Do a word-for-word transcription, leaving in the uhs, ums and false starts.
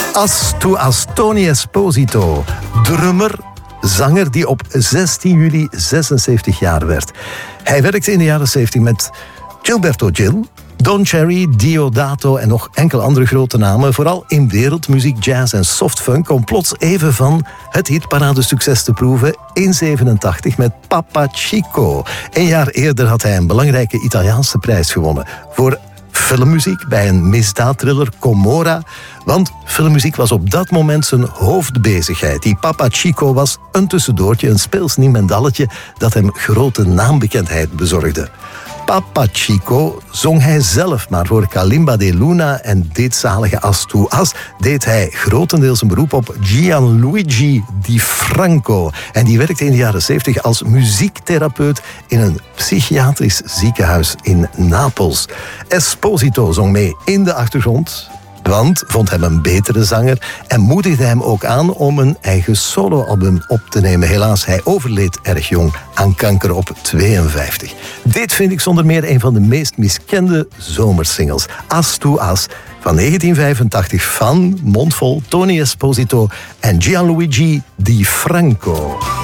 As to as Tony Esposito, drummer, zanger die op zestien juli zesenzeventig jaar werd. Hij werkte in de jaren zeventig met Gilberto Gil, Don Cherry, Diodato en nog enkele andere grote namen, vooral in wereldmuziek, jazz en softfunk, om plots even van het hitparade-succes te proeven in negentien zevenentachtig met Papa Chico. Een jaar eerder had hij een belangrijke Italiaanse prijs gewonnen voor filmmuziek bij een misdaadthriller Comora, want filmmuziek was op dat moment zijn hoofdbezigheid. Die Papa Chico was een tussendoortje, een speels niemendalletje dat hem grote naambekendheid bezorgde. Papa Chico zong hij zelf, maar voor Kalimba de Luna en dit zalige As to As deed hij grotendeels een beroep op Gianluigi Di Franco. En die werkte in de jaren zeventig als muziektherapeut in een psychiatrisch ziekenhuis in Napels. Esposito zong mee in de achtergrond, want vond hem een betere zanger en moedigde hem ook aan om een eigen soloalbum op te nemen. Helaas, hij overleed erg jong aan kanker op tweeënvijftig. Dit vind ik zonder meer een van de meest miskende zomersingles. As to As van negentien vijfentachtig van mondvol Tony Esposito en Gianluigi Di Franco.